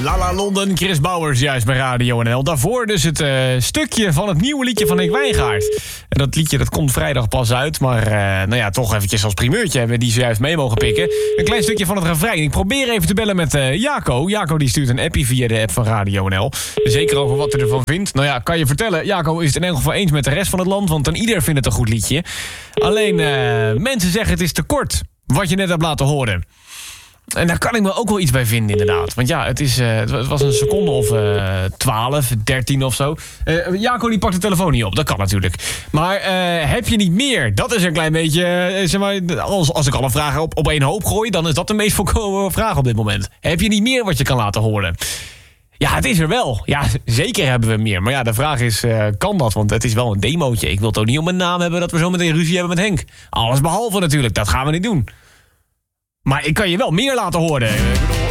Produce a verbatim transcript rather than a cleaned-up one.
La La London, Chris Bouwers, juist bij Radio N L. Daarvoor dus het uh, stukje van het nieuwe liedje van Henk Wijngaard. En dat liedje dat komt vrijdag pas uit, maar uh, nou ja, toch eventjes als primeurtje hebben we die zojuist mee mogen pikken. Een klein stukje van het refrein. Ik probeer even te bellen met uh, Jaco. Jaco die stuurt een appie via de app van Radio N L. Zeker over wat hij ervan vindt. Nou ja, kan je vertellen, Jaco is het in elk geval eens met de rest van het land, want dan ieder vindt het een goed liedje. Alleen, uh, mensen zeggen het is te kort, wat je net hebt laten horen. En daar kan ik me ook wel iets bij vinden, inderdaad. Want ja, het, is, uh, het was een seconde of uh, twaalf, dertien of zo. Uh, Jaco die pakt de telefoon niet op, dat kan natuurlijk. Maar uh, heb je niet meer? Dat is een klein beetje... Uh, zeg maar, als, als ik alle vragen op, op één hoop gooi, dan is dat de meest voorkomende vraag op dit moment. Heb je niet meer wat je kan laten horen? Ja, het is er wel. Ja, zeker hebben we meer. Maar ja, de vraag is, uh, kan dat? Want het is wel een demootje. Ik wil toch niet op mijn naam hebben dat we zo meteen ruzie hebben met Henk. Alles behalve natuurlijk, dat gaan we niet doen. Maar ik kan je wel meer laten horen.